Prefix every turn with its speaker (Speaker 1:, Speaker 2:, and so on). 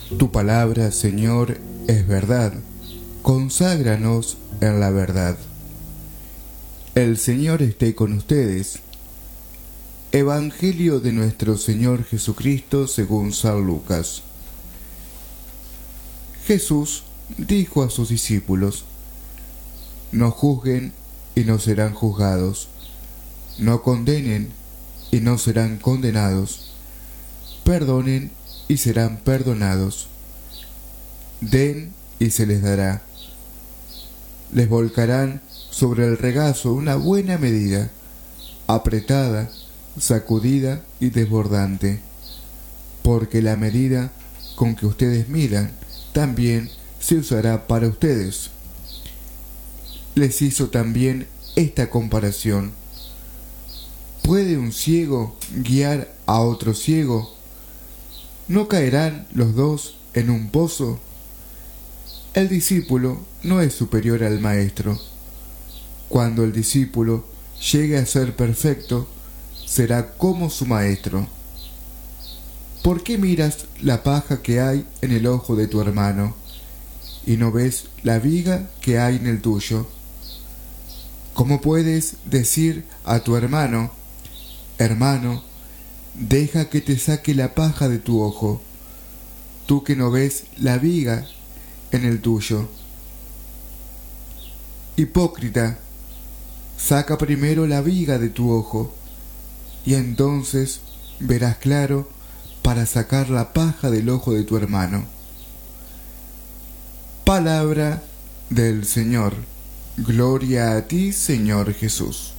Speaker 1: Tu palabra, Señor, es verdad. Conságranos en la verdad. El Señor esté con ustedes. Evangelio de nuestro Señor Jesucristo según San Lucas. Jesús dijo a sus discípulos: No juzguen y no serán juzgados. No condenen y no serán condenados. Perdonen y serán perdonados. Den y se les dará. Les volcarán sobre el regazo una buena medida, apretada, sacudida y desbordante, porque la medida con que ustedes midan también se usará para ustedes. Les hizo también esta comparación: ¿puede un ciego guiar a otro ciego? ¿No caerán los dos en un pozo? El discípulo no es superior al maestro. Cuando el discípulo llegue a ser perfecto, será como su maestro. ¿Por qué miras la paja que hay en el ojo de tu hermano y no ves la viga que hay en el tuyo? ¿Cómo puedes decir a tu hermano: Hermano, deja que te saque la paja de tu ojo, tú que no ves la viga en el tuyo? Hipócrita, saca primero la viga de tu ojo, y entonces verás claro para sacar la paja del ojo de tu hermano. Palabra del Señor. Gloria a ti, Señor Jesús.